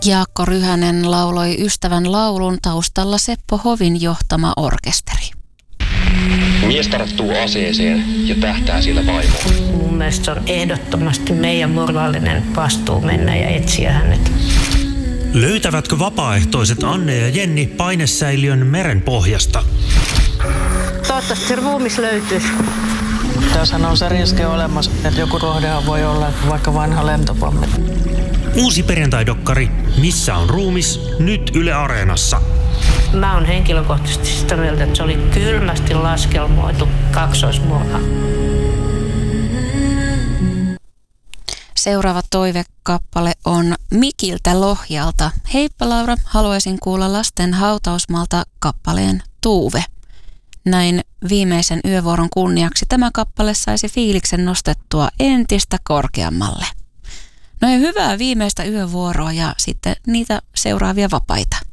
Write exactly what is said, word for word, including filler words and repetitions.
Jaakko Ryhänen lauloi Ystävän laulun, taustalla Seppo Hovin johtama orkesteri. Mies tarttuu aseeseen ja tähtää sillä vaimoon. Mun mielestä se on ehdottomasti meidän moraalinen vastuu mennä ja etsiä hänet. Löytävätkö vapaaehtoiset Anne ja Jenni painesäiliön meren pohjasta? Toivottavasti se ruumis löytyisi. Tässähän on se riski olemassa, että joku rohdehan voi olla vaikka vanha lentopommi. Uusi perjantaidokkari Missä on ruumis? Nyt Yle Areenassa. Mä oon henkilökohtaisesti sitä mieltä, että se oli kylmästi laskelmoitu kaksoismurha. Seuraava toivekappale on Mikiltä Lohjalta. Heippa Laura, haluaisin kuulla lasten hautausmaalta kappaleen Tuuve. Näin viimeisen yövuoron kunniaksi tämä kappale saisi fiiliksen nostettua entistä korkeammalle. No ja hyvää viimeistä yövuoroa ja sitten niitä seuraavia vapaita.